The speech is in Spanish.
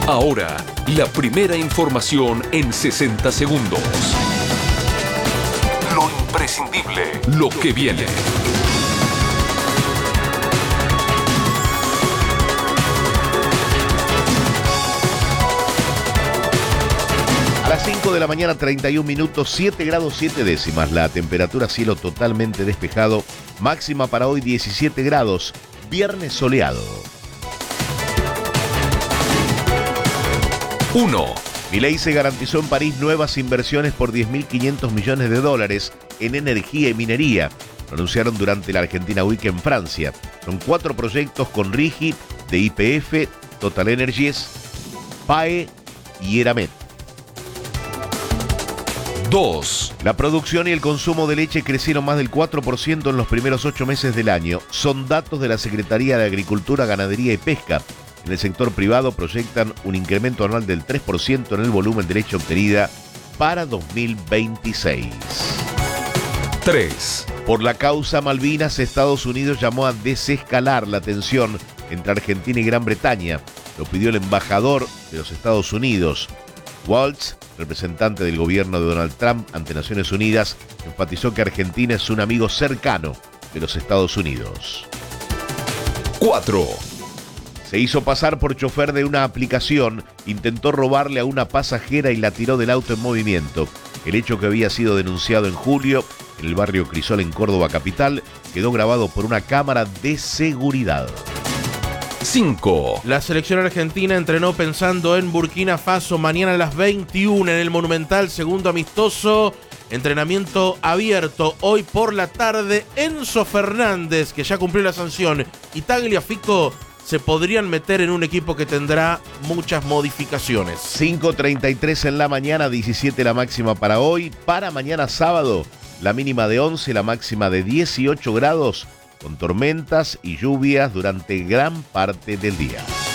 Ahora, la primera información en 60 segundos. Lo imprescindible, lo que viene. A las 5 de la mañana, 31 minutos, 7 grados 7 décimas. La temperatura, cielo totalmente despejado. Máxima para hoy 17 grados. Viernes soleado. 1. Milei se garantizó en París nuevas inversiones por 10.500 millones de dólares en energía y minería. Lo anunciaron durante la Argentina Week en Francia. Son 4 proyectos con RIGI, de YPF, Total Energies, PAE y Eramet. 2. La producción y el consumo de leche crecieron más del 4% en los primeros 8 meses del año. Son datos de la Secretaría de Agricultura, Ganadería y Pesca. En el sector privado proyectan un incremento anual del 3% en el volumen de leche obtenida para 2026. 3. Por la causa Malvinas, Estados Unidos llamó a desescalar la tensión entre Argentina y Gran Bretaña. Lo pidió el embajador de los Estados Unidos. Waltz, representante del gobierno de Donald Trump ante Naciones Unidas, enfatizó que Argentina es un amigo cercano de los Estados Unidos. 4. Se hizo pasar por chofer de una aplicación, intentó robarle a una pasajera y la tiró del auto en movimiento. El hecho, que había sido denunciado en julio en el barrio Crisol en Córdoba capital, quedó grabado por una cámara de seguridad. 5. La selección argentina entrenó pensando en Burkina Faso mañana a las 21 en el Monumental, segundo amistoso. Entrenamiento abierto hoy por la tarde. Enzo Fernández, que ya cumplió la sanción, y Tagliafico se podrían meter en un equipo que tendrá muchas modificaciones. 5:33 en la mañana, 17 la máxima para hoy. Para mañana sábado, la mínima de 11, la máxima de 18 grados, con tormentas y lluvias durante gran parte del día.